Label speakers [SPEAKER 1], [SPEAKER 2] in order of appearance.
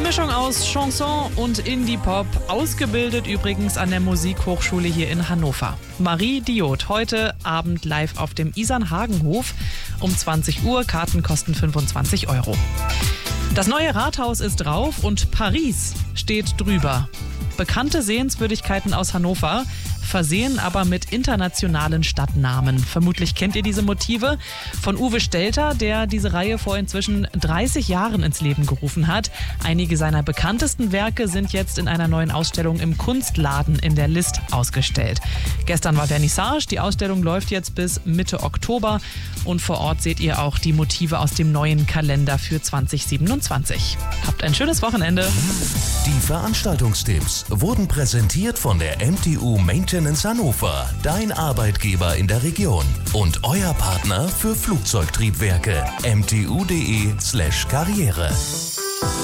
[SPEAKER 1] Mischung aus Chanson und Indie-Pop, ausgebildet übrigens an der Musikhochschule hier in Hannover. Marie Diot, heute Abend live auf dem Isernhagenhof um 20 Uhr. Karten kosten 25 €. Das neue Rathaus ist drauf und Paris steht drüber. Bekannte Sehenswürdigkeiten aus Hannover, versehen aber mit internationalen Stadtnamen. Vermutlich kennt ihr diese Motive von Uwe Stelter, der diese Reihe vor inzwischen 30 Jahren ins Leben gerufen hat. Einige seiner bekanntesten Werke sind jetzt in einer neuen Ausstellung im Kunstladen in der List ausgestellt. Gestern war Vernissage, die Ausstellung läuft jetzt bis Mitte Oktober und vor Ort seht ihr auch die Motive aus dem neuen Kalender für 2027. Habt ein schönes Wochenende.
[SPEAKER 2] Die Veranstaltungstipps wurden präsentiert von der MTU Maintenance Hannover, dein Arbeitgeber in der Region und euer Partner für Flugzeugtriebwerke. mtu.de/karriere.